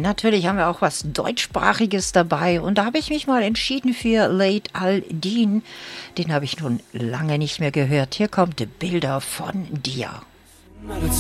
natürlich haben wir auch was Deutschsprachiges dabei. Und da habe ich mich mal entschieden für Laid Al-Deen. Den habe ich nun lange nicht mehr gehört. Hier kommt Bilder von dir.